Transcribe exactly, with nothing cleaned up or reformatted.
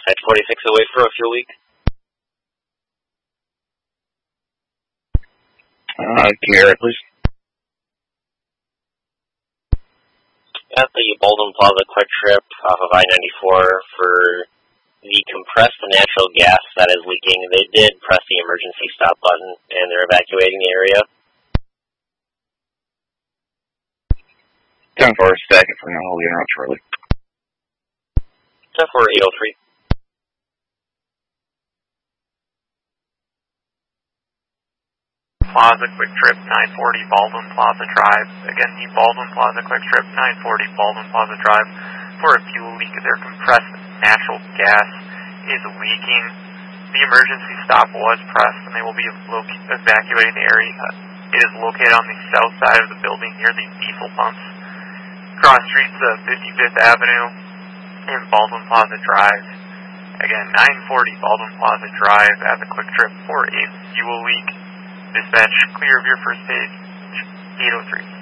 At forty-six away for a fuel leak. Uh, can you hear it, please? At the Baldwin Plaza Quick Trip off of I ninety-four for the compressed natural gas that is leaking. They did press the emergency stop button and they're evacuating the area. ten four second for now, we'll interrupt shortly. ten four eight oh three. Plaza Quick Trip nine forty Baldwin Plaza Drive. Again, the Baldwin Plaza Quick Trip nine forty Baldwin Plaza Drive for a fuel leak. Their compressed natural gas is leaking. The emergency stop was pressed and they will be evacuating the area. It is located on the south side of the building near the diesel pumps. Cross streets of fifty-fifth Avenue and Baldwin Plaza Drive. Again, nine forty Baldwin Plaza Drive at the Quick Trip for a fuel leak. Dispatch, clear of your first page, eight oh three.